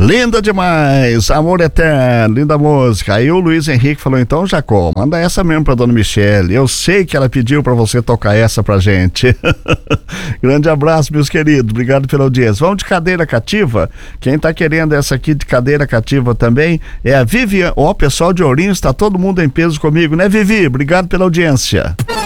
Linda demais, Amor Eterno, linda música. Aí o Luiz Henrique falou, então, Jacó, manda essa mesmo pra dona Michele. Eu sei que ela pediu pra você tocar essa pra gente. Grande abraço, meus queridos, obrigado pela audiência. Vamos de cadeira cativa? Quem tá querendo essa aqui de cadeira cativa também é a Vivian. Ó, pessoal de Ourinhos, tá todo mundo em peso comigo, né, Vivi? Obrigado pela audiência.